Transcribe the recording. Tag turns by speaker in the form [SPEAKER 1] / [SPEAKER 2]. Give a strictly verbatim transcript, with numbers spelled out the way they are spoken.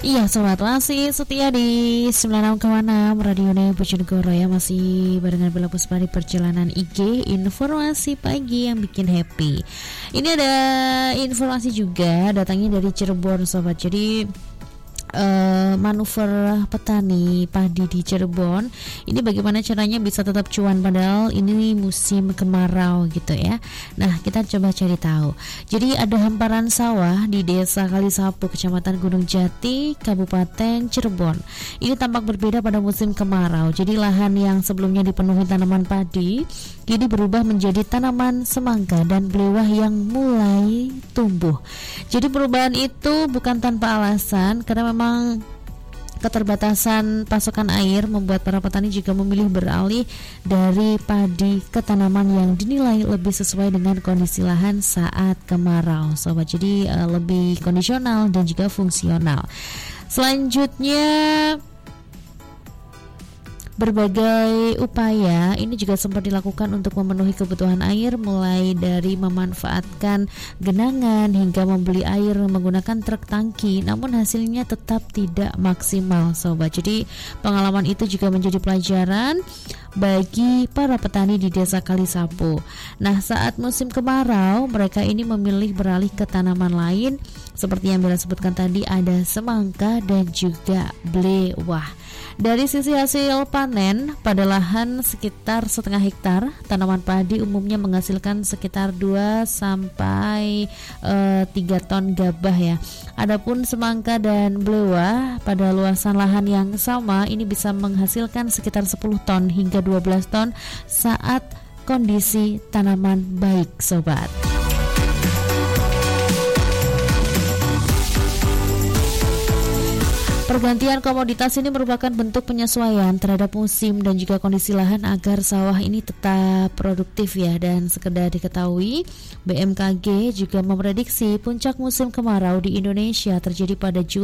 [SPEAKER 1] Iya sobat, masih setia di sembilan puluh enam koma enam Radio Bojonegoro ya. Masih barengan Bella Puspa di perjalanan I G, informasi pagi yang bikin happy. Ini ada informasi juga datangnya dari Cirebon sobat. Jadi Uh, manuver petani padi di Cirebon ini bagaimana caranya bisa tetap cuan padahal ini musim kemarau gitu ya. Nah kita coba cari tahu. Jadi ada hamparan sawah di desa Kalisapu, kecamatan Gunung Jati, Kabupaten Cirebon. Ini tampak berbeda pada musim kemarau. Jadi lahan yang sebelumnya dipenuhi tanaman padi kini berubah menjadi tanaman semangka dan belewah yang mulai tumbuh. Jadi perubahan itu bukan tanpa alasan, karena memang keterbatasan pasokan air membuat para petani juga memilih beralih dari padi ke tanaman yang dinilai lebih sesuai dengan kondisi lahan saat kemarau sobat. Jadi uh, lebih kondisional dan juga fungsional. Selanjutnya, berbagai upaya ini juga sempat dilakukan untuk memenuhi kebutuhan air, mulai dari memanfaatkan genangan hingga membeli air menggunakan truk tangki, namun hasilnya tetap tidak maksimal sobat. Jadi pengalaman itu juga menjadi pelajaran bagi para petani di desa Kalisapu. Nah saat musim kemarau mereka ini memilih beralih ke tanaman lain seperti yang Bella sebutkan tadi, ada semangka dan juga belewah. Dari sisi hasil panen, pada lahan sekitar setengah hektar, tanaman padi umumnya menghasilkan sekitar dua sampai tiga ton gabah ya. Adapun semangka dan belewah pada luasan lahan yang sama ini bisa menghasilkan sekitar sepuluh ton hingga dua belas ton saat kondisi tanaman baik sobat. Pergantian komoditas ini merupakan bentuk penyesuaian terhadap musim dan juga kondisi lahan agar sawah ini tetap produktif ya. Dan sekedar diketahui, B M K G juga memprediksi puncak musim kemarau di Indonesia terjadi pada Juli